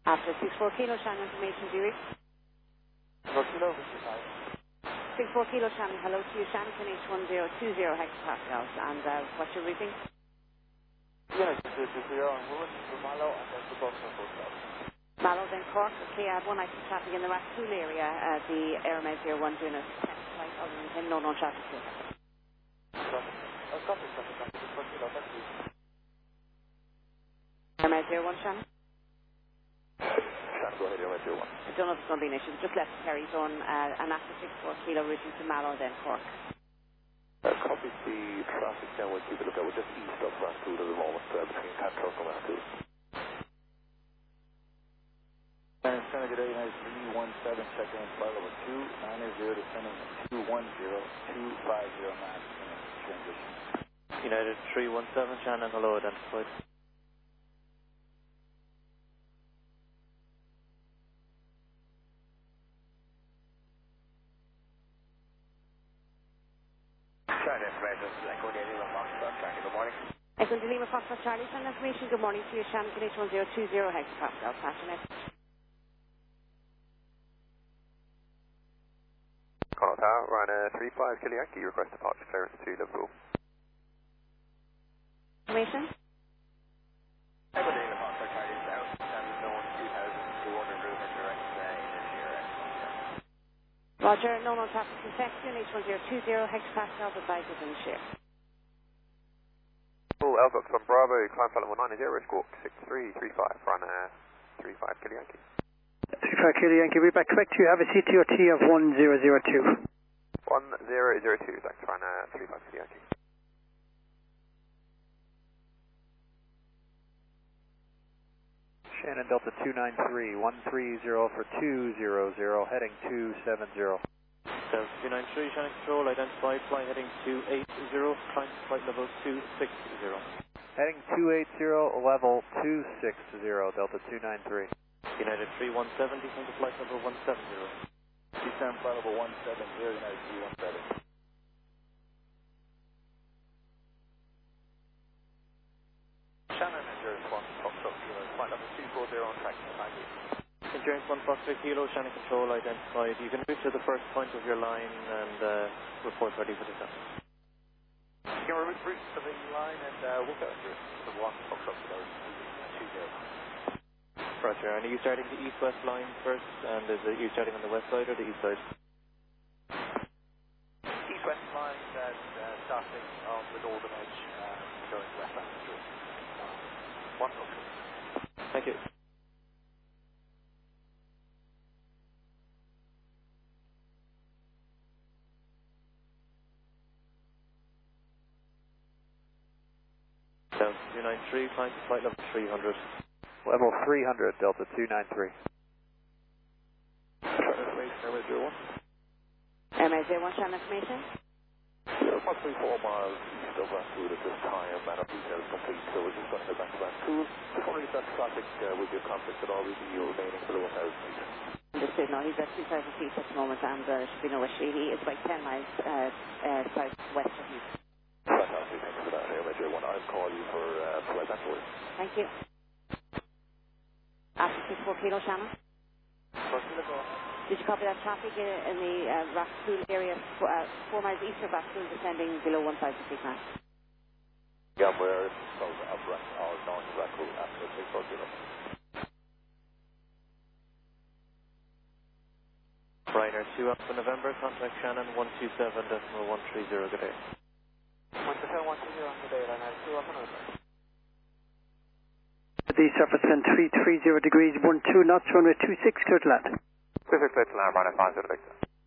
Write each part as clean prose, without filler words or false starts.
After 64 Kilo Shannon information, do you read? 4 Kilo, this is high. 64 Kilo Shannon, hello to you, Shannon, H1020 hectopascals, and what's your reading? Yeah, it's 0, and we're looking for Mallow and then the bus on both sides. Mallow, then Cork, okay, I have one item traffic in the Rathcoole area, the Airmed 01 doing a test flight, other than him, no traffic here. Copy, 4 Kilo, thank you. Airmed 01, Shannon? Shannon, go ahead, Airmed 01. I don't know if it's going to be an issue, just left Kerry Zone, and after 64 Kilo routing to Mallow, then Cork. Copy the traffic now, we'll keep a look at. We're just east of Rathcoole at the moment, between Cantork and Rathcoole. And Shannon, good day, United 317, checking in flight level 290, descending 210, 250 knots, transition. United 317, Shannon, hello, identified. Shannon, information, Echo Lima Foxtrot, Charlie, good morning. Echo Lima Foxtrot, Charlie, send information, good morning to you, Shannon, H1020 hectopascals, passing it. Call Tower, Ryanair 35 Kilo Yankee, request departure clearance to Liverpool. Information? Echo Lima Foxtrot, Charlie, south, Shannon zone 2,200 route and direct Roger, no traffic in section, H1020 hectopascals, advised within the share. Full Elbox on Bravo, climb flight level 90, squawk 6335, Ryanair 35 Kilo Yankee. 35 Kilo Yankee, read back correct. You have a CTOT of 1002. 1002, thanks, Ryanair 35 Kilo Yankee. Shannon Delta 293, 130 for 200, heading 270. Delta 293, Shannon Control, identified, fly heading 280, climb flight level 260. Heading 280, level 260, Delta 293. United 317, descend to flight level 170. Descend flight level 170, United 317. Shannon, Endurance 1, Foxtrot, flight level 240 on track, thank you. Endurance 1 Foxtrot Kilo, Shannon Control, identified. You can move to the first point of your line and report ready for descent. You can route to the line and we'll go through the 1 Foxtrot Kilo 20. Roger, and are you starting the east-west line first, and is it you starting on the west side or the east side? East-west line and starting on the northern edge, going west after 1 Foxtrot. Thank you. Delta 293, climb to flight level 300. Level 300, Delta 293. Airmed 01, Shannon information? Approximately 4 miles east of Rathcoole at this time, and our details complete, so we're just going to head back to Rathcoole. Just wondering if that traffic with your conflict at all will be remaining below 1,000 feet. Understood, no, he's at 2,000 feet at the moment, and there should be no issue. He is about 10 miles southwest of you. Fantastic, thanks for that, Airmed 01. I'll call you for flight afterwards. Thank you. After 64 Kilo, Shannon? 4 Kilo, go on. Did you copy that traffic in the Rathcoole area, 4 miles east of Rathcoole, descending below 1,000 feet now? Yeah, we're south of or north of Rathcoole after 64 Kilo. Ryanair 2 up for November, contact Shannon 127.130, good day. 127.130 on the day, Ryanair 2 up and over. The surface wind 330 degrees, 12 knots, runway 26, clear to land. 26 clear to land, Ryanair 506.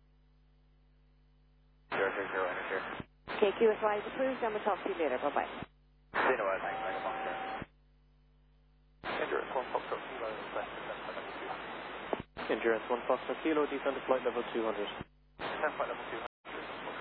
060, Ryanair. Okay, QSY is approved, and we'll talk to you later. Bye-bye. See you later, thanks, Ryanair Foxtrot. Endurance 1 Foxtrot Kilo, west descent flight level 200. Endurance 1 Foxtrot Kilo, descend to flight level 200. Descent flight level 200.